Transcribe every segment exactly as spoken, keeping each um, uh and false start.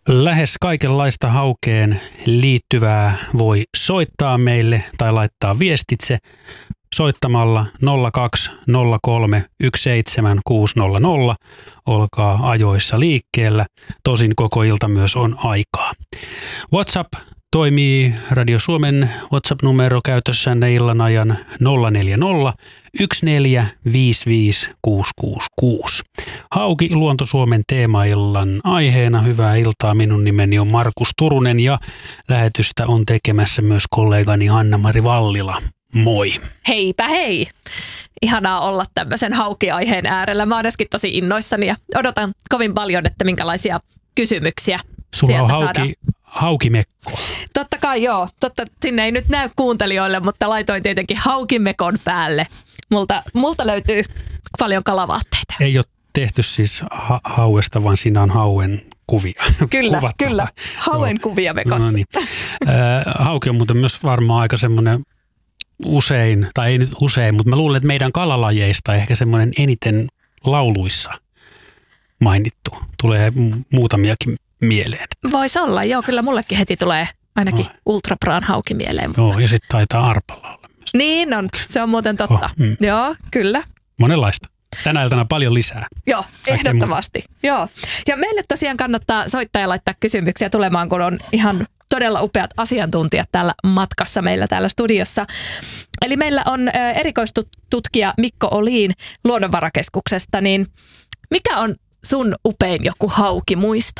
Lähes kaikenlaista haukeen liittyvää voi soittaa meille tai laittaa viestitse soittamalla nolla kaksi nolla kolme yksi seitsemän kuusi nolla nolla. Olkaa ajoissa liikkeellä, tosin koko ilta myös on aikaa. WhatsApp toimii Radio Suomen WhatsApp-numero käytössänne illan ajan nolla neljä nolla yksi neljä viisi viisi kuusi kuusi kuusi. Hauki Luonto Suomen teemaillan aiheena. Hyvää iltaa. Minun nimeni on Markus Turunen ja lähetystä on tekemässä myös kollegani Hanna-Mari Vallila. Moi. Heipä hei. Ihanaa olla tämmöisen haukiaiheen äärellä. Mä oon äsken tosi innoissani ja odotan kovin paljon, että minkälaisia kysymyksiä Sulla sieltä on hauki, saadaan. haukimekko. Totta kai joo. Totta, sinne ei nyt näy kuuntelijoille, mutta laitoin tietenkin haukimekon päälle. Multa, multa löytyy paljon kalavaatteita. Ei ole tehty siis ha- hauesta, vaan siinä on hauen kuvia. Kyllä, kuvattava. kyllä. Hauen kuvia mekossa. No niin. Hauki on muuten myös varmaan aika semmoinen usein, tai ei nyt usein, mutta mä luulen, että meidän kalalajeista ehkä semmoinen eniten lauluissa mainittu. Tulee muutamiakin mieleen. Voisi olla, joo. Kyllä mullekin heti tulee ainakin oh. ultrapraan hauki mieleen. Joo, ja sitten taitaa arpalla olla myös. Niin on, se on muuten totta. Oh, mm. Joo, kyllä. Monenlaista. Tänä iltana paljon lisää. Joo, ehdottomasti. Joo. Ja meille tosiaan kannattaa soittaa ja laittaa kysymyksiä tulemaan, kun on ihan todella upeat asiantuntijat täällä matkassa meillä täällä studiossa. Eli meillä on erikoistutkija Mikko Olin Luonnonvarakeskuksesta, niin mikä on sun upein joku haukimuisto?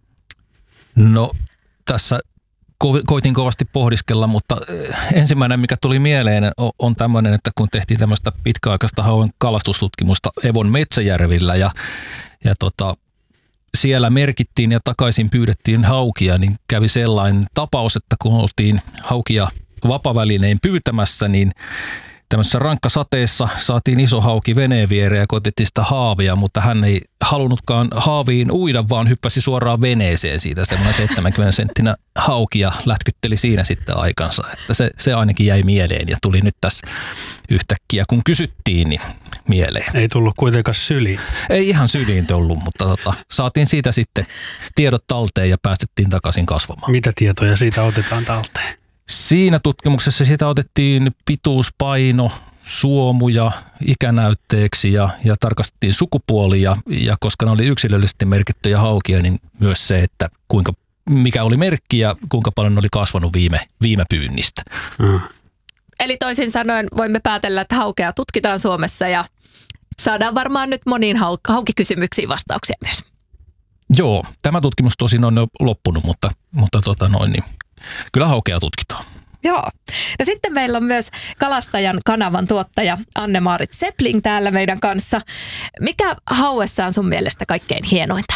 No tässä ko- koitin kovasti pohdiskella, mutta ensimmäinen mikä tuli mieleen on tämmöinen, että kun tehtiin tämmöistä pitkäaikaista hauen kalastustutkimusta Evon Metsäjärvillä ja, ja tota, siellä merkittiin ja takaisin pyydettiin haukia, niin kävi sellainen tapaus, että kun oltiin haukia vapavälinein pyytämässä, niin tämmöisessä rankkasateessa saatiin iso hauki veneen viereen ja koitettiin sitä haavia, mutta hän ei halunnutkaan haaviin uida, vaan hyppäsi suoraan veneeseen siitä semmoinen seitsemänkymmentä senttinä hauki ja lätkytteli siinä sitten aikansa. Että se, se ainakin jäi mieleen ja tuli nyt tässä yhtäkkiä, kun kysyttiin, niin mieleen. Ei tullut kuitenkaan syliin. Ei ihan syliin tullut, mutta tota, saatiin siitä sitten tiedot talteen ja päästettiin takaisin kasvamaan. Mitä tietoja siitä otetaan talteen? Siinä tutkimuksessa siitä otettiin pituus, paino, suomuja ikänäytteeksi ja, ja tarkastettiin sukupuoli ja, ja koska ne oli yksilöllisesti merkittyjä haukia, niin myös se, että kuinka, mikä oli merkki ja kuinka paljon ne oli kasvanut viime, viime pyynnistä. Hmm. Eli toisin sanoen voimme päätellä, että haukea tutkitaan Suomessa ja saadaan varmaan nyt moniin hauk- haukikysymyksiin vastauksia myös. Joo, tämä tutkimus tosin on jo loppunut, mutta, mutta tota noin, niin kyllä haukea tutkitaan. Joo. Ja sitten meillä on myös Kalastajan kanavan tuottaja Anne-Maarit Sepling täällä meidän kanssa. Mikä hauessa on sun mielestä kaikkein hienointa?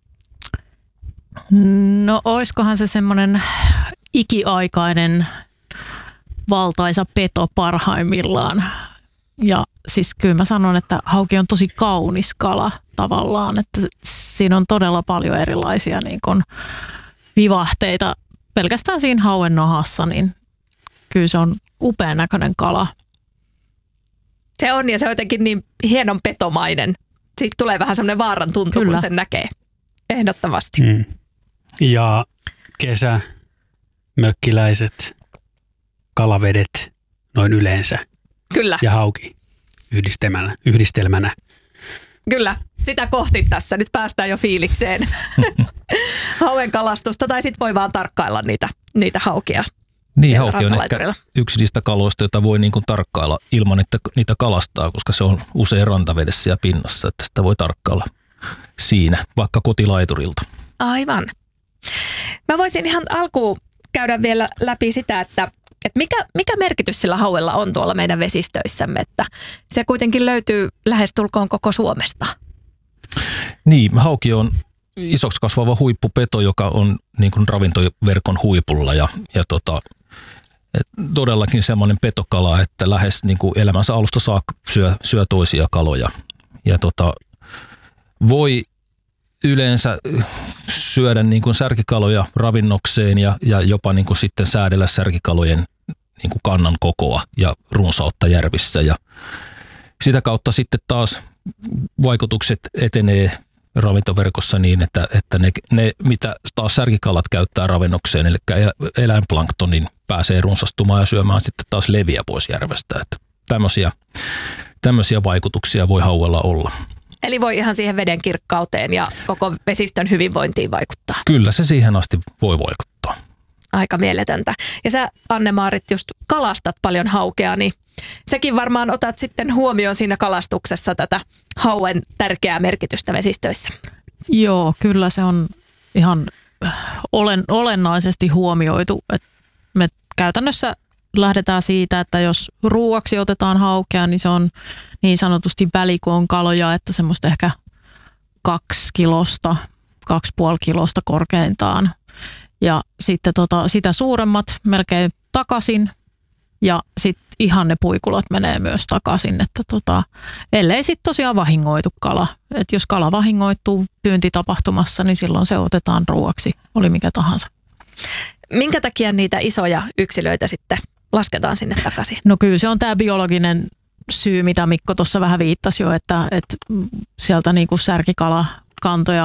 No oiskohan se semmoinen ikiaikainen valtaisa peto parhaimmillaan. Ja siis kyllä mä sanon, että hauki on tosi kaunis kala tavallaan, että siinä on todella paljon erilaisia niin kuin vivahteita. Pelkästään siinä hauen nahassa, niin kyllä se on upean näköinen kala. Se on ja se on jotenkin niin hienon petomainen. Siitä tulee vähän semmoinen vaaran tuntu, kyllä, kun sen näkee. Ehdottomasti. Hmm. Ja kesä, mökkiläiset, kalavedet noin yleensä. Kyllä. Ja hauki yhdistelmänä. yhdistelmänä. Kyllä, sitä kohti tässä. Nyt päästään jo fiilikseen hauen kalastusta tai sitten voi vaan tarkkailla niitä, niitä haukia. Niin, hauki on ehkä yksi niistä kaloista, jota voi niin kuin tarkkailla ilman, että niitä kalastaa, koska se on usein rantavedessä ja pinnassa, että sitä voi tarkkailla siinä, vaikka kotilaiturilta. Aivan. Mä voisin ihan alkuun käydä vielä läpi sitä, että että mikä, mikä merkitys sillä hauella on tuolla meidän vesistöissämme, että se kuitenkin löytyy lähestulkoon koko Suomesta. Niin, hauki on isoksi kasvava huippupeto, joka on niin kuin ravintoverkon huipulla ja, ja tota, todellakin semmoinen petokala, että lähes niin kuin elämänsä alusta saakka syö, syö toisia kaloja. Ja tota, voi yleensä syödä niin kuin särkikaloja ravinnokseen ja, ja jopa niin kuin sitten säädellä särkikalojen niin kuin kannan kokoa ja runsautta järvissä. Ja sitä kautta sitten taas vaikutukset etenee ravintoverkossa niin, että, että ne, ne, mitä taas särkikalat käyttää ravinnokseen, eli eläinplanktonin pääsee runsastumaan ja syömään sitten taas leviä pois järvestä. Että tämmöisiä, tämmöisiä vaikutuksia voi hauella olla. Eli voi ihan siihen veden kirkkauteen ja koko vesistön hyvinvointiin vaikuttaa. Kyllä se siihen asti voi vaikuttaa. Aika mieletöntä. Ja sä, Anne-Maarit, just kalastat paljon haukea, niin sekin varmaan otat sitten huomioon siinä kalastuksessa tätä hauen tärkeää merkitystä vesistöissä. Joo, kyllä se on ihan olen, olennaisesti huomioitu. Et me käytännössä lähdetään siitä, että jos ruuaksi otetaan haukea, niin se on niin sanotusti välikoon kaloja, että semmoista ehkä kaksi kilosta, kaksi puoli kilosta korkeintaan. Ja sitten tota, sitä suuremmat melkein takaisin ja sitten ihan ne puikulat menee myös takaisin, että tota, ellei sitten tosiaan vahingoitu kala. Et jos kala vahingoittuu pyyntitapahtumassa, niin silloin se otetaan ruuaksi, oli mikä tahansa. Minkä takia niitä isoja yksilöitä sitten lasketaan sinne takaisin? No kyllä se on tämä biologinen syy, mitä Mikko tuossa vähän viittasi jo, että, että sieltä niinku särkikalakantoja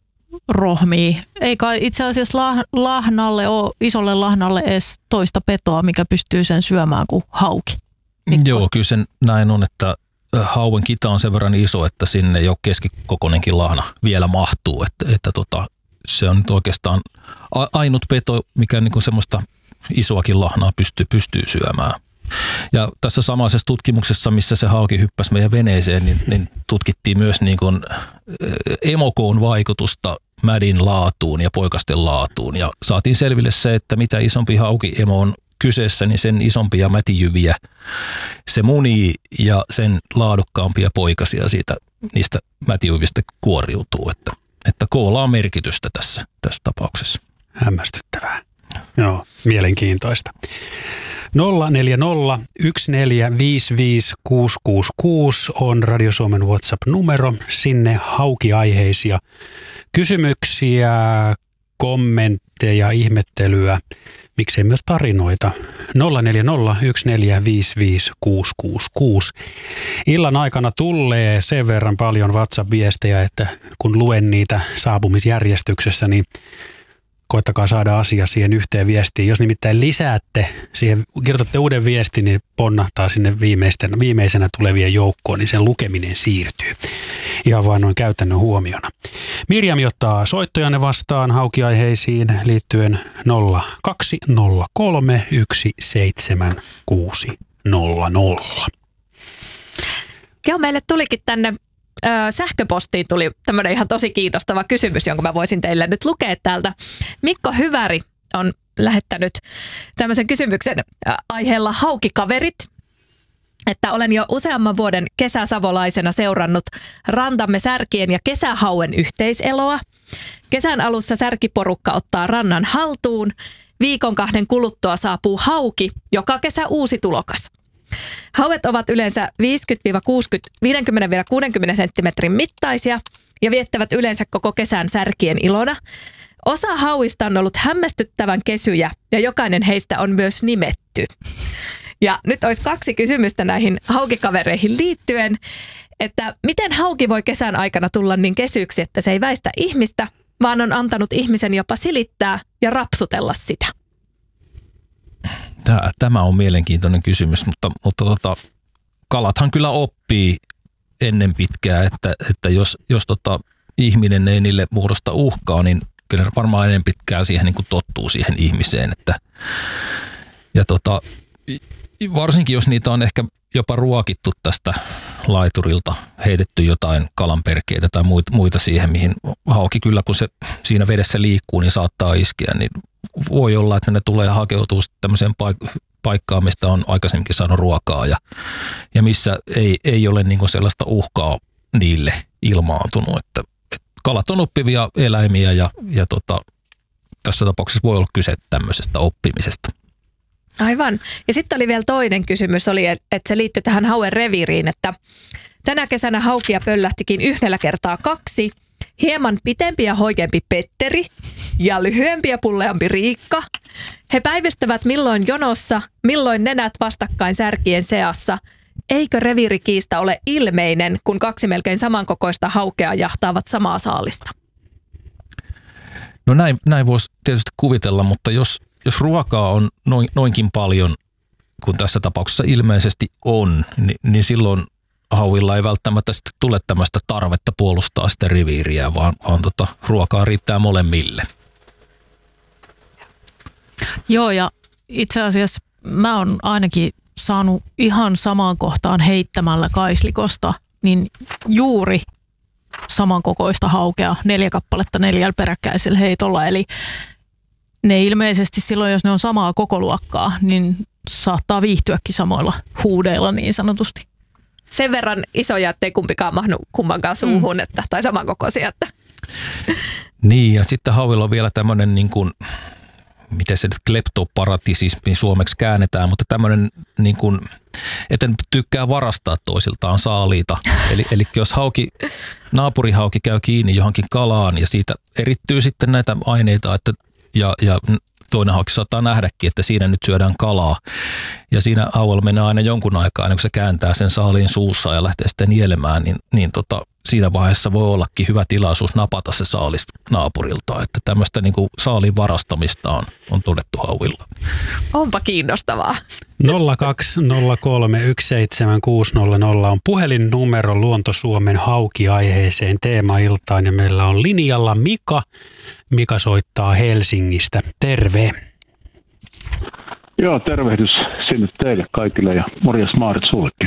rohmii. Ei kai itse asiassa lahnalle ole, isolle lahnalle edes toista petoa, mikä pystyy sen syömään kuin hauki. Mikko. Joo, kyllä se näin on, että hauen kita on sen verran iso, että sinne jo keskikokoinenkin lahna vielä mahtuu. Että, että tota, se on nyt oikeastaan ainut peto, mikä niinku semmoista isoakin lahnaa pystyy, pystyy syömään. Ja tässä samaisessa tutkimuksessa, missä se hauki hyppäsi meidän veneeseen, niin, niin tutkittiin myös niin kuin emokoon vaikutusta mädin laatuun ja poikasten laatuun. Ja saatiin selville se, että mitä isompi haukiemo on kyseessä, niin sen isompia mätijyviä se munii ja sen laadukkaampia poikasia siitä niistä mätijyvistä kuoriutuu. Että, että koolla on merkitystä tässä, tässä tapauksessa. Hämmästyttävää. Joo, mielenkiintoista. nolla neljä nolla yksi neljä viisi viisi kuusi kuusi kuusi on Radio Suomen WhatsApp-numero. Sinne haukiaiheisia kysymyksiä, kommentteja, ihmettelyä, miksei myös tarinoita. nolla neljä nolla yksi neljä viisi viisi kuusi kuusi kuusi. Illan aikana tulee sen verran paljon WhatsApp-viestejä, että kun luen niitä saapumisjärjestyksessä, niin koittakaa saada asia siihen yhteen viestiin. Jos nimittäin lisäätte siihen, kirjoitatte uuden viestin, niin ponnahtaa sinne viimeisten, viimeisenä tulevien joukkoon, niin sen lukeminen siirtyy. Ihan vain noin käytännön huomiona. Mirjam ottaa soittojanne vastaan haukiaiheisiin liittyen nolla kaksi nolla kolme yksi seitsemän kuusi nolla nolla. Joo, meille tulikin tänne sähköpostiin tuli tämmöinen ihan tosi kiinnostava kysymys, jonka mä voisin teille nyt lukea täältä. Mikko Hyväri on lähettänyt tämmöisen kysymyksen aiheella haukikaverit, että olen jo useamman vuoden kesäsavolaisena seurannut rantamme särkien ja kesähauen yhteiseloa. Kesän alussa särkiporukka ottaa rannan haltuun. Viikon kahden kuluttua saapuu hauki, joka kesä uusi tulokas. Hauet ovat yleensä viisikymmentä kuusikymmentä senttimetrin mittaisia ja viettävät yleensä koko kesän särkien ilona. Osa hauista on ollut hämmästyttävän kesyjä ja jokainen heistä on myös nimetty. Ja nyt olisi kaksi kysymystä näihin haukikavereihin liittyen, että miten hauki voi kesän aikana tulla niin kesyksi, että se ei väistä ihmistä, vaan on antanut ihmisen jopa silittää ja rapsutella sitä. Tämä on mielenkiintoinen kysymys, mutta, mutta tota, kalathan kyllä oppii ennen pitkää, että, että jos, jos tota, ihminen ei niille muodosta uhkaa, niin kyllä varmaan ennen pitkään siihen niin kuin tottuu siihen ihmiseen. Että, ja tota, varsinkin jos niitä on ehkä jopa ruokittu tästä laiturilta, heitetty jotain kalanperkeitä tai muita, muita siihen, mihin hauki kyllä kun se siinä vedessä liikkuu, niin saattaa iskeä, niin voi olla, että ne tulee hakeutua tämmöiseen paik- paikkaan, mistä on aikaisemminkin saanut ruokaa ja, ja missä ei, ei ole niin kuin sellaista uhkaa niille ilmaantunut. Että, että kalat on oppivia eläimiä ja, ja tota, tässä tapauksessa voi olla kyse tämmöisestä oppimisesta. Aivan. Ja sitten oli vielä toinen kysymys, oli, että se liittyi tähän hauen reviiriin, että tänä kesänä haukia pöllähtikin yhdellä kertaa kaksi. Hieman pitempi ja hoikempi Petteri ja lyhyempi ja pulleampi Riikka. He päivystävät milloin jonossa, milloin nenät vastakkain särkien seassa. Eikö reviirikiista ole ilmeinen, kun kaksi melkein samankokoista haukea jahtaavat samaa saalista? No näin, näin voisi tietysti kuvitella, mutta jos, jos ruokaa on noin, noinkin paljon kuin tässä tapauksessa ilmeisesti on, niin, niin silloin hauilla ei välttämättä sitten tule tämmöistä tarvetta puolustaa sitä reviiriä, vaan, vaan tota, ruokaa riittää molemmille. Joo, ja itse asiassa mä oon ainakin saanut ihan samaan kohtaan heittämällä kaislikosta, niin juuri samankokoista haukea, neljä kappaletta neljällä peräkkäisellä heitolla. Eli ne ilmeisesti silloin, jos ne on samaa kokoluokkaa, niin saattaa viihtyäkin samoilla huudeilla niin sanotusti. Sen verran isoja, ettei kumpikaan mahdu kummankaan suuhun, mm. että, tai samankokoisia. Että. Niin, ja sitten hauilla on vielä tämmöinen, niin kuin, miten se nyt kleptoparatitismi suomeksi käännetään, mutta tämmöinen, niin kuin, että ne tykkää varastaa toisiltaan saaliita. Eli, eli jos hauki, naapurihauki käy kiinni johonkin kalaan ja siitä erittyy sitten näitä aineita, että, ja, ja toinen hauki saattaa nähdäkin, että siinä nyt syödään kalaa. Ja siinä hauella menee aina jonkun aikaa, ennen kuin se kääntää sen saaliin suussa ja lähtee sitten nielemään, niin, niin tota, siinä vaiheessa voi ollakin hyvä tilaisuus napata se saalis naapurilta. Että tämmöistä niin kuin saaliin varastamista on, on todettu hauilla. Onpa kiinnostavaa. nolla kaksi nolla kolme yksi seitsemän kuusi nolla nolla on puhelinnumero Luonto Suomen hauki-aiheeseen teemailtaan ja meillä on linjalla Mika. Mika soittaa Helsingistä. Terve. Joo, tervehdys sinne teille kaikille ja morjes Maarit sullekin.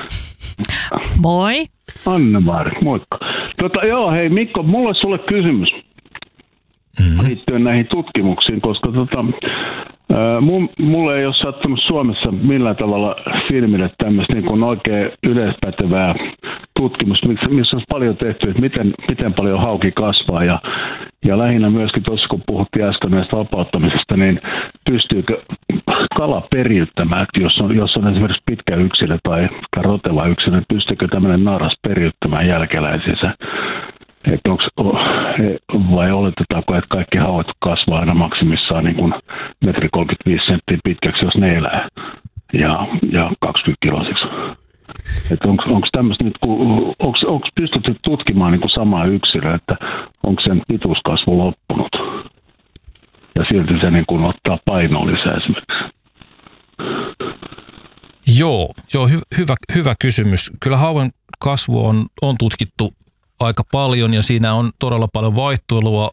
Moi. Anne-Maarit, moikka. Tota, joo, hei Mikko, mulla olisi sulle kysymys mm-hmm. liittyen näihin tutkimuksiin, koska tota, ää, mulle ei ole sattunut Suomessa millään tavalla filmille tämmöistä niin kuin oikein yleispätevää tutkimusta, missä olisi paljon tehty, että miten, miten paljon hauki kasvaa ja, ja lähinnä myöskin tuossa, kun puhuttiin äsken näistä vapauttamisesta, niin pystyykö kala periyttämään, että jos on, jos on esimerkiksi pitkä yksilö tai roteva yksilö, niin pystyykö tämmöinen naaras periyttämään jälkeläisinsä? Että onko, vai oletetaanko, että kaikki hauet kasvaa aina maksimissaan niin kuin metri kolmekymmentäviisi senttiä pitkäksi, jos ne elää, ja, ja kaksikymmentä kiloiseksi. Että onko tämmöistä nyt, onko pystytty tutkimaan niin kuin samaa yksilöä, että onko sen pituuskasvu loppunut ja silti se niin kuin ottaa painoa lisää esimerkiksi? Joo, joo hy, hyvä, hyvä kysymys. Kyllä hauen kasvu on, on tutkittu aika paljon ja siinä on todella paljon vaihtelua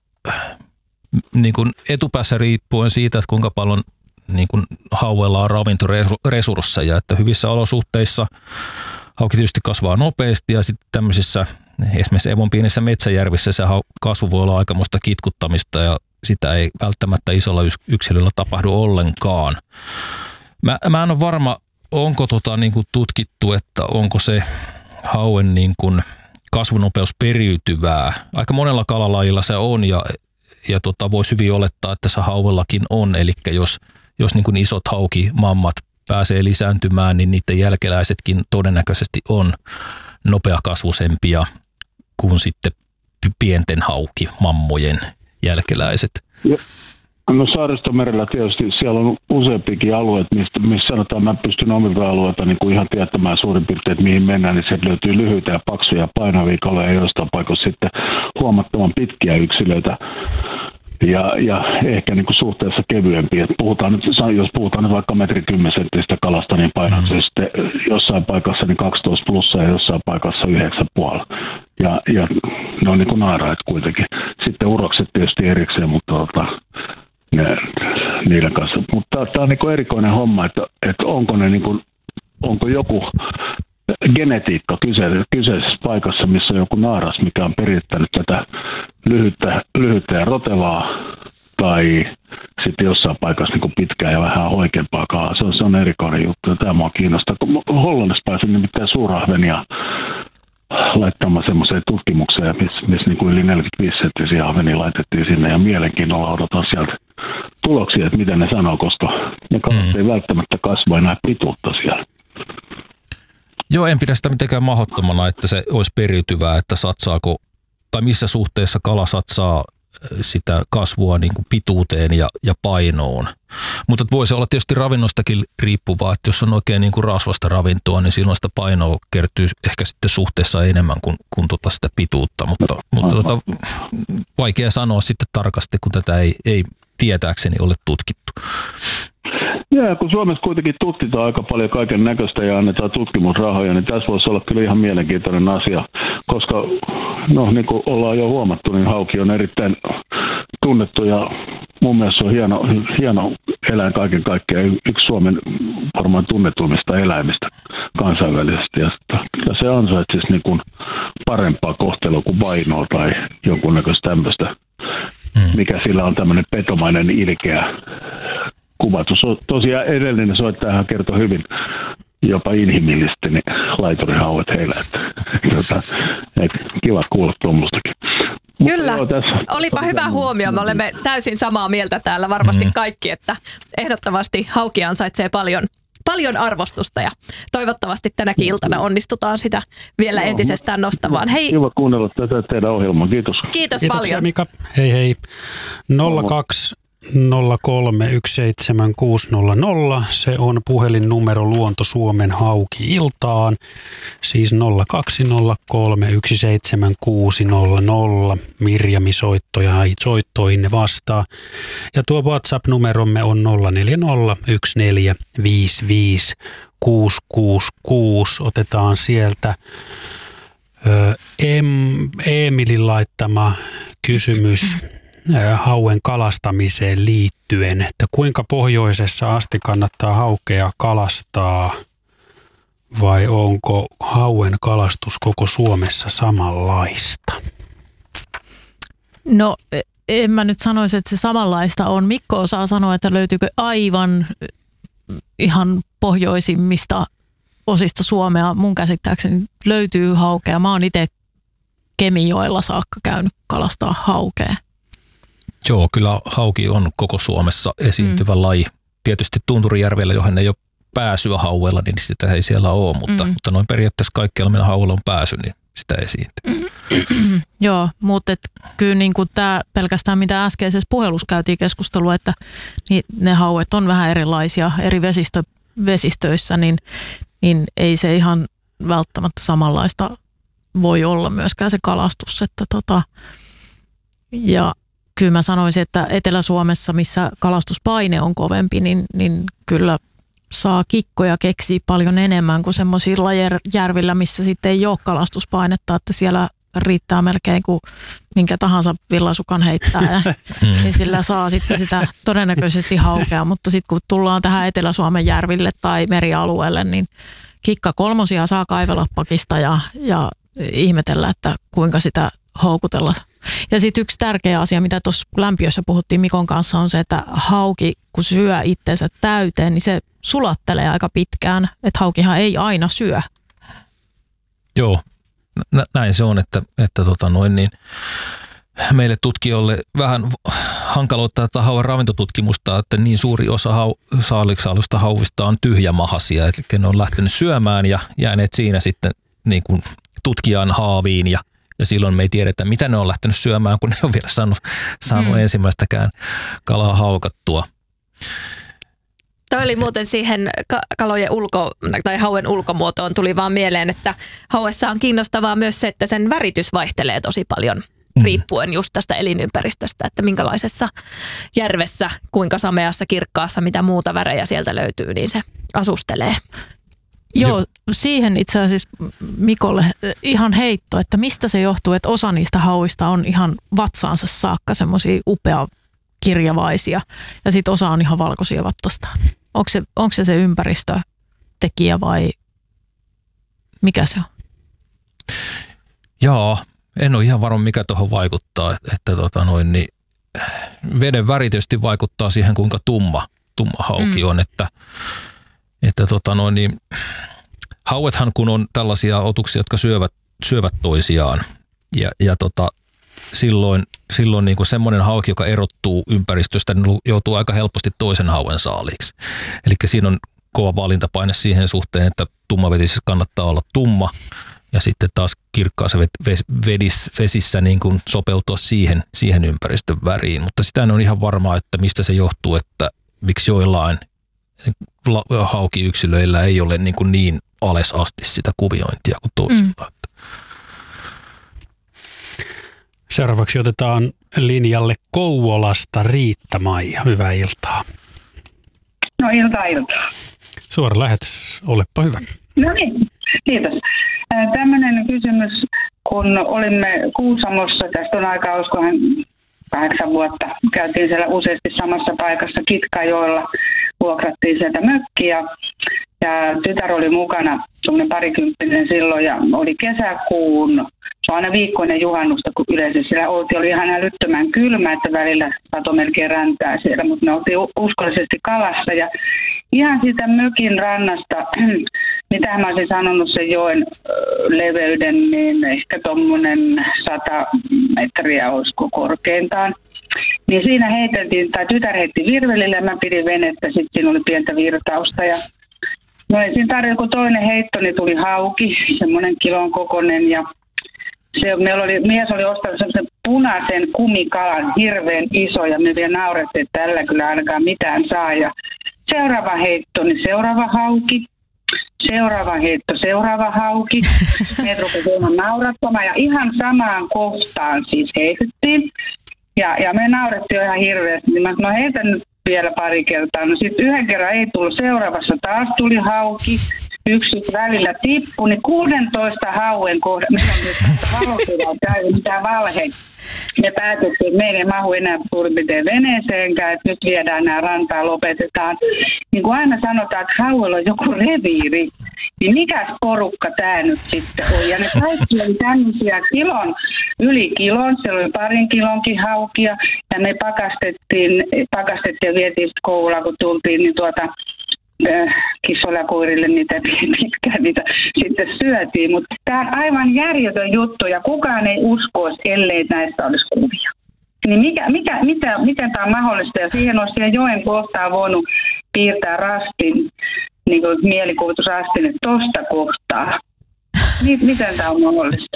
niin kuin etupäässä riippuen siitä, että kuinka paljon niin kuin hauella on ravintoresursseja, että hyvissä olosuhteissa hauki tietysti kasvaa nopeasti ja sitten tämmöisissä esimerkiksi Evon pienissä metsäjärvissä se kasvu voi olla aikamoista kitkuttamista ja sitä ei välttämättä isolla yksilöllä tapahdu ollenkaan. Mä, mä en ole varma, onko tota niin kuin tutkittu, että onko se hauen niin kuin kasvunopeus periytyvää. Aika monella kalalajilla se on ja, ja tota, voisi hyvin olettaa, että se hauellakin on. Eli jos, jos niin kuin isot haukimammat pääsee lisääntymään, niin niiden jälkeläisetkin todennäköisesti on nopeakasvusempia kuin sitten pienten haukimammojen jälkeläiset. Ja, no Saaristomerellä tietysti siellä on useampikin alueet, mistä, missä sanotaan, mä pystyn omilta alueilta niin kuin ihan tietämään suurin piirtein, että mihin mennään, niin sieltä löytyy lyhyitä ja paksuja ja painavia kaloja ja jostain paikoissa sitten huomattavan pitkiä yksilöitä ja, ja ehkä niin kuin suhteessa kevyempiä. Puhutaan nyt, jos puhutaan nyt vaikka metri kymmen senttistä kalasta, niin painaa se sitten jossain paikassa niin kaksitoista plussa ja jossain paikassa yhdeksän puolella. Ja, ja ne on niin kuin naaraat kuitenkin. Sitten urokset tietysti erikseen, mutta tota, ne, niiden kanssa. Mutta tämä on niin kuin erikoinen homma, että, että onko, ne niin kuin, onko joku genetiikka kyseisessä paikassa, missä on joku naaras, mikä on perittänyt tätä lyhyttä, lyhyttä ja rotevaa, tai sitten jossain paikassa niin kuin pitkää ja vähän oikeampaa kalaa. Se on, se on erikoinen juttu ja tämä mua kiinnostaa. Hollannissa pääsin nimittäin suurahvenia laittamaan semmoiseen tutkimukseen, missä miss niin kuin yli neljäkymmentäviisi senttisiä ahvenia laitettiin sinne ja mielenkiinnolla odotan sieltä tuloksia, että mitä ne sanoo, koska ne kalat ei välttämättä kasva enää pituutta siellä. Joo, en pidä sitä mitenkään mahdottomana, että se olisi periytyvää, että satsaako, tai missä suhteessa kala satsaa sitä kasvua niin kuin pituuteen ja, ja painoon. Mutta voisi olla tietysti ravinnostakin riippuvaa, että jos on oikein niin kuin rasvasta ravintoa, niin silloin sitä painoa kertyy ehkä sitten suhteessa enemmän kuin, kuin tota sitä pituutta, mutta, mutta tota, vaikea sanoa sitten tarkasti, kun tätä ei, ei tietääkseni ole tutkittu. Joo, kun Suomessa kuitenkin tutkitaan aika paljon kaiken näköistä ja annetaan tutkimusrahoja, niin tässä voisi olla kyllä ihan mielenkiintoinen asia, koska no niin kuin ollaan jo huomattu, niin hauki on erittäin tunnettu ja mun mielestä se on hieno, hieno eläin kaiken kaikkiaan, yksi Suomen varmaan tunnetuimmista eläimistä kansainvälisesti. Ja kyllä se ansaitsisi niin kuin parempaa kohtelua kuin vainoa tai jonkunnäköistä tämmöistä, mikä sillä on tämmöinen petomainen ilkeä kuvatus. Tosiaan edellinen soittajahan kertoi hyvin jopa inhimillisesti niin laiturihauet heillä. Että, että, että kiva kuulla tuommoistakin. Kyllä, joo, olipa hyvä huomio. Me olemme täysin samaa mieltä täällä varmasti mm-hmm. kaikki, että ehdottomasti hauki ansaitsee paljon, paljon arvostusta ja toivottavasti tänäkin iltana onnistutaan sitä vielä no, entisestään nostamaan. Hei. Kiva kuunnella tätä teidän ohjelmaa. Kiitos. Kiitos Kiitoksia, paljon. Mika. Hei hei. nolla kaksi nolla kolme yksi seitsemän kuusi nolla nolla. Se on puhelinnumero Luonto Suomen Hauki-iltaan. Siis nolla kaksi nolla kolme yksi seitsemän kuusi nolla nolla. Mirjami soittoja soittoihin vastaa. Ja tuo WhatsApp-numeromme on nolla neljä nolla yksi neljä viisi viisi kuusi kuusi kuusi. Otetaan sieltä ö, em, Emilin laittama kysymys hauen kalastamiseen liittyen, että kuinka pohjoisessa asti kannattaa haukea kalastaa vai onko hauen kalastus koko Suomessa samanlaista? No en mä nyt sanoisi, että se samanlaista on. Mikko osaa sanoa, että löytyykö aivan ihan pohjoisimmista osista Suomea. Mun käsittääkseni löytyy haukea. Mä oon itse Kemijoella saakka käynyt kalastaa haukea. Joo, kyllä hauki on koko Suomessa esiintyvä mm. laji. Tietysti Tunturijärvellä, johon ei ole pääsyä hauella, niin sitä ei siellä ole, mutta, mm. mutta noin periaatteessa kaikkialla, millä hauella on pääsy, niin sitä esiintyy. Mm. Joo, mutta et kyllä niin kuin tämä pelkästään mitä äskeisessä puhelussa käytiin keskustelua, että niin ne hauet on vähän erilaisia eri vesistö, vesistöissä, niin, niin ei se ihan välttämättä samanlaista voi olla myöskään se kalastus. Että tota, ja kyllä mä sanoisin, että Etelä-Suomessa, missä kalastuspaine on kovempi, niin, niin kyllä saa kikkoja keksiä paljon enemmän kuin semmoisilla järvillä, missä sitten ei ole kalastuspainetta, että siellä riittää melkein kuin minkä tahansa villasukan heittää, ja, niin sillä saa sitten sitä todennäköisesti haukea, mutta sitten kun tullaan tähän Etelä-Suomen järville tai merialueelle, niin kikka kolmosia saa kaivella pakista ja, ja ihmetellä, että kuinka sitä houkutella. Ja sitten yksi tärkeä asia, mitä tuossa lämpiössä puhuttiin Mikon kanssa, on se, että hauki, kun syö itsensä täyteen, niin se sulattelee aika pitkään. Että haukihan ei aina syö. Joo, nä- näin se on, että, että tota noin niin, meille tutkijoille vähän hankaloittaa tätä hauan ravintotutkimusta, että niin suuri osa hau- saaliksaalusta hauvista on tyhjämahaisia, eli ne on lähtenyt syömään ja jääneet siinä sitten niin kuin tutkijan haaviin ja Ja silloin me ei tiedetä, mitä ne on lähtenyt syömään, kun ne on vielä saanut, saanut mm. ensimmäistäkään kalaa haukattua. Toi oli muuten siihen kalojen ulko, tai hauen ulkomuotoon tuli vaan mieleen, että hauessa on kiinnostavaa myös se, että sen väritys vaihtelee tosi paljon mm. riippuen just tästä elinympäristöstä, että minkälaisessa järvessä, kuinka sameassa, kirkkaassa, mitä muuta värejä sieltä löytyy, niin se asustelee. Joo, siihen itse asiassa Mikolle ihan heitto, että mistä se johtuu, että osa niistä hauista on ihan vatsaansa saakka semmoisia upea kirjavaisia ja sitten osa on ihan valkoisia vattastaan. Onko se, onko se se ympäristötekijä vai mikä se on? Jaa, en ole ihan varma mikä tuohon vaikuttaa, että, että tota noin, niin veden väri tietysti vaikuttaa siihen kuinka tumma, tumma hauki mm. on, että Että tota noin, niin, hauethan kun on tällaisia otuksia, jotka syövät, syövät toisiaan ja, ja tota, silloin, silloin niin kuin semmoinen hauki, joka erottuu ympäristöstä, niin joutuu aika helposti toisen hauen saaliksi. Eli siinä on kova valintapaine siihen suhteen, että tummavetisissä kannattaa olla tumma ja sitten taas kirkkaassa vesissä niin kuin sopeutua siihen, siihen ympäristön väriin. Mutta sitä en ole ihan varmaa, että mistä se johtuu, että miksi joillain haukiyksilöillä ei ole niin, kuin niin alas asti sitä kuviointia kuin toisilla. Mm. Seuraavaksi otetaan linjalle Kouvolasta Riitta-Maija. Hyvää iltaa. No iltaa iltaa. Suora lähetys, olepa hyvä. No niin, kiitos. Tämmöinen kysymys, kun olimme Kuusamossa, tästä on aikaa, olisikohan kahdeksan vuotta, käytiin siellä useasti samassa paikassa Kitkajoella, vuokrattiin sieltä mökkiä ja tytär oli mukana, semmoinen parikymppinen silloin ja oli kesäkuun, se on aina viikkoinen juhannusta, kun yleensä siellä oltiin, oli ihan älyttömän kylmä, että välillä satoi melkein räntää siellä, mutta me oltiin uskollisesti kalassa ja ihan siitä mökin rannasta, mitä mä olisin sanonut sen joen leveyden, niin ehkä tuommoinen sata metriä olisiko korkeintaan. Niin siinä heiteltiin, tai tytär heitti virvelille ja mä pidin venettä, sitten siinä oli pientä virtausta. Ja no ei siinä tarjolla, kun toinen heitto, niin tuli hauki, semmoinen kilon kokoinen. Ja se, meillä oli, mies oli ostanut semmoisen punaisen kumikalan, hirveän iso, ja me vielä naurettiin, että tällä kyllä ainakaan mitään saa. Ja seuraava heitto, niin seuraava hauki. Seuraava heitto, seuraava hauki. Meitä rupesi ihan naurattamaan ja ihan samaan kohtaan siis heitettiin. Ja, ja me naurettiin ihan hirveästi. Niin mä sanoin, no heitä nyt vielä pari kertaa. No sitten yhden kerran ei tullut, seuraavassa taas tuli hauki. Yksi välillä tippui, niin kuusitoista hauen kohdalla. Meillä on nyt valokuva, ei mitään valheita. Me päätettiin, että meidän ei mahu enää suurin piirtein veneeseenkään, että nyt viedään nämä rantaa, lopetetaan. Niin kuin aina sanotaan, että hauella on joku reviiri, niin mikäs porukka tämä nyt sitten on? Ja ne kaikki oli tämmöisiä kilon, yli kilon, siellä oli parin kilonkin haukia, ja me pakastettiin, pakastettiin ja vietiin sitten Kouvolaan, kun tultiin, niin tuota, kissoilla ja koirille niitä pitkään niitä sitten syötiin, mutta tämä on aivan järjetön juttu ja kukaan ei uskoisi, ellei näistä olisi kuvia. Niin mikä, mikä, mitä, miten tämä on mahdollista ja siihen olisi siihen joen kohtaan voinut piirtää rastin, niin kuin mielikuvitusrastin, että tosta kohtaa. Miten tämä on mahdollista?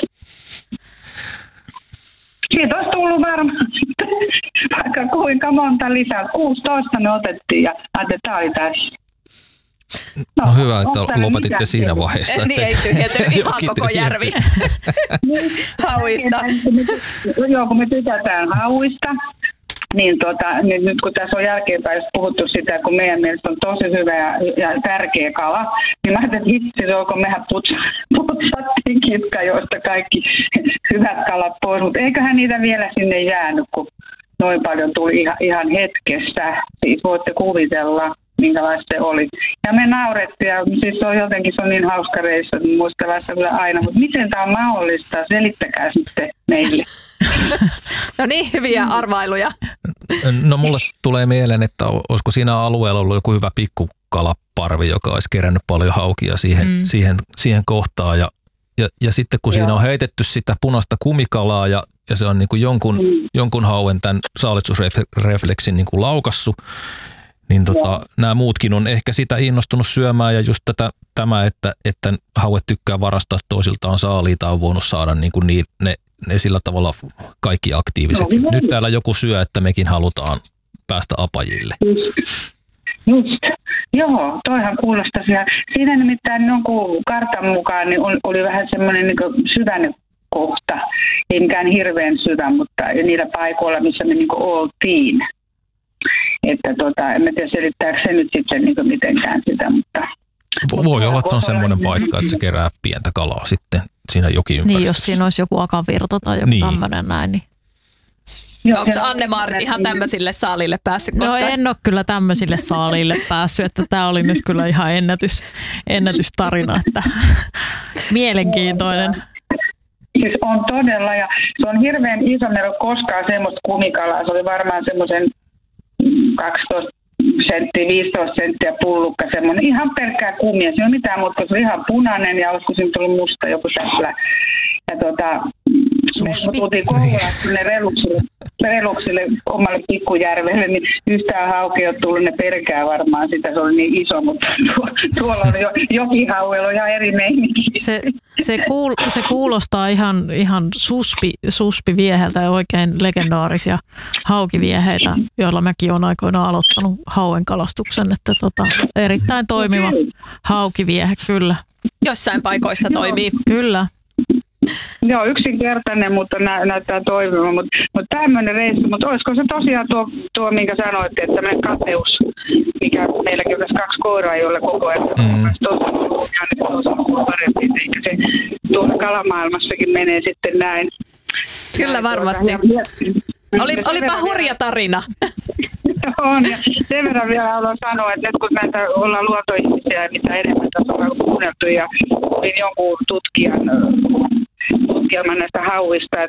Siitä olisi tullut varmaan vaikka kuinka monta lisää. kuusitoista me otettiin ja ajattelin, että tämä oli tässä. No, no hyvä, että lopetitte siinä vaiheessa. Niin ei tyhjentynyt ihan koko järvi hauista. Joo, kun me tykätään hauista, niin, tota, niin nyt kun tässä on jälkeenpäin puhuttu sitä, kun meidän mielestä on tosi hyvä ja, ja tärkeä kala, niin mä ajattelin, että hitsi, kun mehän putsattiin Kitkajoista kaikki hyvät kalat pois, mutta eiköhän niitä vielä sinne jäänyt, kun noin paljon tuli ihan, ihan hetkessä. Siis voitte kuvitella, minkälaista se oli. Ja me naurettiin, ja siis se on jotenkin se on niin hauska reissu, että muistellaan sitä kyllä aina, mutta miten tämä on mahdollista, selittäkää sitten meille. No niin, hyviä arvailuja. No mulle tulee mieleen, että olisiko siinä alueella ollut joku hyvä pikkukalaparvi, joka olisi kerännyt paljon haukia siihen, mm. siihen, siihen kohtaan, ja, ja, ja sitten kun Joo. siinä on heitetty sitä punaista kumikalaa, ja, ja se on niin kuin jonkun, mm. jonkun hauen tämän saalistusrefleksin niin kuin laukassut, niin tota, nämä muutkin on ehkä sitä innostunut syömään ja just tätä, tämä, että, että hauet tykkää varastaa toisiltaan saaliita, on voinut saada niin kuin niin, ne, ne sillä tavalla kaikki aktiiviset. No, nyt täällä joku syö, että mekin halutaan päästä apajille. Just. Just. Joo, toihan kuulostaa siellä. Siinä nimittäin jonkun kartan mukaan niin oli vähän semmoinen niin syvän kohta, ei mikään hirveän syvä, mutta niillä paikoilla, missä me niin oltiin. Että tota, en tiedä selittääkö se nyt sitten niin mitenkään sitä, mutta... Voi olla, että on semmoinen paikka, että se kerää pientä kalaa sitten siinä jokiympäristössä. Niin, jos siinä olisi joku akavirta tai joku niin. tämmöinen näin, niin... Onko Anne-Maarit ihan tämmöisille saalille päässyt koskaan? No en ole kyllä tämmöisille saalille päässyt, että tämä oli nyt kyllä ihan ennätys, ennätystarina, että mielenkiintoinen. Siis on todella, ja se on hirveän iso, meillä on koskaan semmoista kumikalaa, se oli varmaan semmoisen kaksitoista senttiä, viisitoista senttiä pullukka, semmoinen ihan pelkkää kumia. Se ei ole mitään, mutta se on ihan punainen ja olisiko siinä tullut musta joku tällä. Ja tota, me tultiin Kouvolasta reluksille, reluksille omalle pikkujärvelle, niin yhtään haukea on tullut, ne perkää varmaan sitä, se oli niin iso, mutta tuo, tuolla oli jo, jokihauella ihan eri meininki. Se, Se, kuul, se kuulostaa ihan, ihan suspi, suspivieheltä ja oikein legendaarisia haukivieheitä, joilla mäkin olen aikoinaan aloittanut hauen kalastuksen. Että tota, erittäin toimiva haukiviehe, kyllä. Jossain paikoissa toimii. Kyllä. Joo, yksinkertainen, mutta nä- näyttää toimiva. Mutta mut tämmöinen reissu, mutta olisiko se tosiaan tuo, tuo minkä sanoitte, että tämmöinen kateus, mikä meilläkin on tässä kaksi koiraa, joilla koko ajan mm. on parempi, eikä se tuolla kalamaailmassakin menee sitten näin. Kyllä näin varmasti. Tuota, Oli, olipa hurja tarina. On, ja sen verran vielä haluan sanoa, että nyt kun näitä ollaan luontoihmisiä ja mitä enemmän tässä on kuunneltu ja olin jonkun tutkijan tutkielman näistä hauista, että